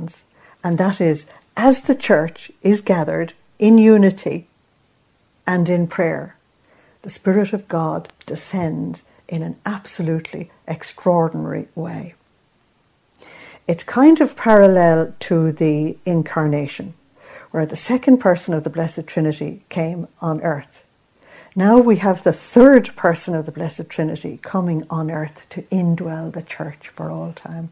happens, and that is, as the church is gathered in unity and in prayer, the Spirit of God descends in an absolutely extraordinary way. It's kind of parallel to the Incarnation, where the second person of the Blessed Trinity came on earth. Now we have the third person of the Blessed Trinity coming on earth to indwell the church for all time.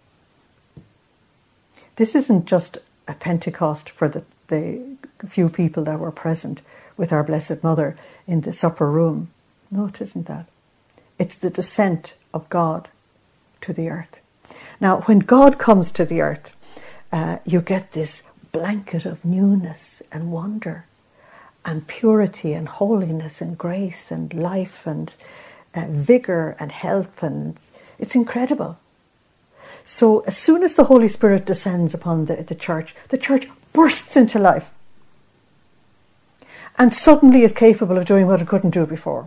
This isn't just a Pentecost for the few people that were present with our Blessed Mother in the supper room. No, it isn't that. It's the descent of God to the earth. Now, when God comes to the earth, you get this blanket of newness and wonder and purity and holiness and grace and life and vigor and health, and it's incredible. So as soon as the Holy Spirit descends upon the church bursts into life and suddenly is capable of doing what it couldn't do before.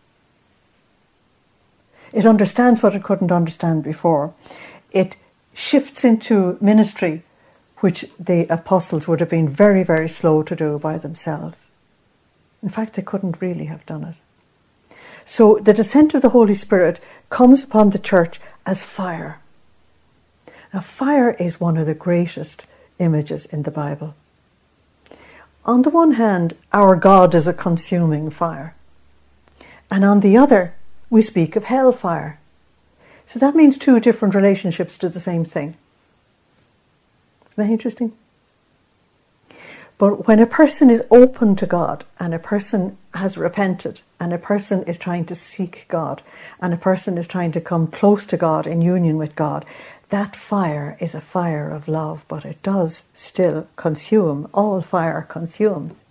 It understands what it couldn't understand before. It shifts into ministry, which the apostles would have been very, very slow to do by themselves. In fact, they couldn't really have done it. So the descent of the Holy Spirit comes upon the church as fire. Now, fire is one of the greatest images in the Bible. On the one hand, our God is a consuming fire. And on the other, we speak of hellfire. So that means two different relationships to the same thing. Isn't that interesting? But when a person is open to God, and a person has repented, and a person is trying to seek God, and a person is trying to come close to God in union with God, that fire is a fire of love, but it does still consume. All fire consumes.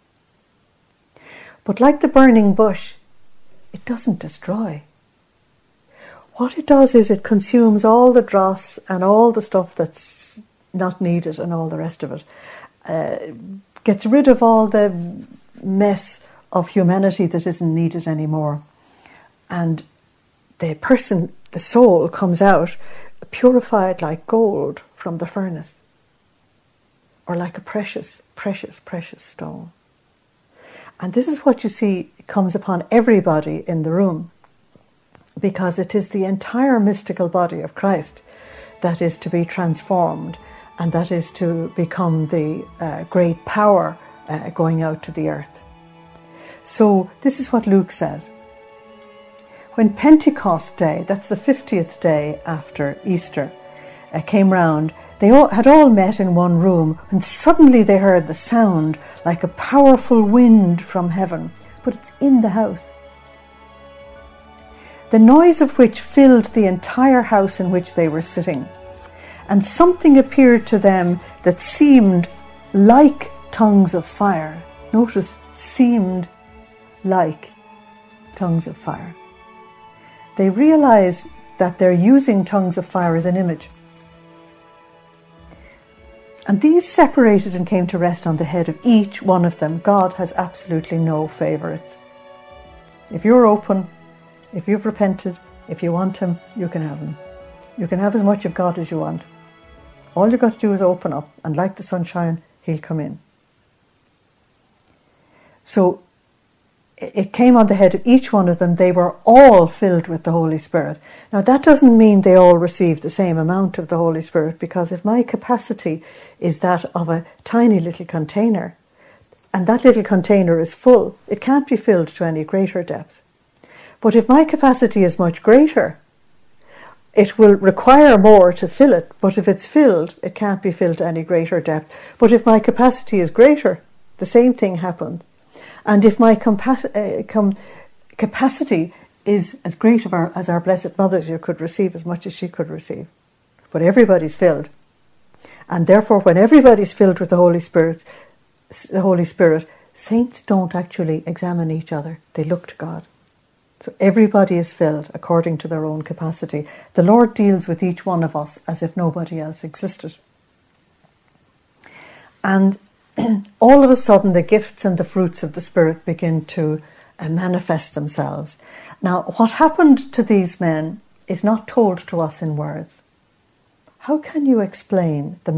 But like the burning bush, it doesn't destroy. What it does is it consumes all the dross and all the stuff that's not needed and all the rest of it. Gets rid of all the mess of humanity that isn't needed anymore. And the person, the soul, comes out purified like gold from the furnace, or like a precious, precious, precious stone. And this is what you see comes upon everybody in the room, because it is the entire mystical body of Christ that is to be transformed, and that is to become the great power going out to the earth. So this is what Luke says. When Pentecost Day, that's the 50th day after Easter, came round, they had all met in one room, and suddenly they heard the sound like a powerful wind from heaven, but it's in the house. The noise of which filled the entire house in which they were sitting. And something appeared to them that seemed like tongues of fire. Notice, seemed like tongues of fire. They realize that they're using tongues of fire as an image. And these separated and came to rest on the head of each one of them. God has absolutely no favourites. If you're open, if you've repented, if you want Him, you can have Him. You can have as much of God as you want. All you've got to do is open up, and like the sunshine, He'll come in. So it came on the head of each one of them. They were all filled with the Holy Spirit. Now that doesn't mean they all received the same amount of the Holy Spirit, because if my capacity is that of a tiny little container, and that little container is full, it can't be filled to any greater depth. But if my capacity is much greater, it will require more to fill it, but if it's filled, it can't be filled to any greater depth. But if my capacity is greater, the same thing happens. And if my capacity is as great as our Blessed Mother's, you could receive as much as she could receive. But everybody's filled. And therefore, when everybody's filled with the Holy Spirit, saints don't actually examine each other. They look to God. So everybody is filled according to their own capacity. The Lord deals with each one of us as if nobody else existed. And all of a sudden, the gifts and the fruits of the Spirit begin to manifest themselves. Now, what happened to these men is not told to us in words. How can you explain the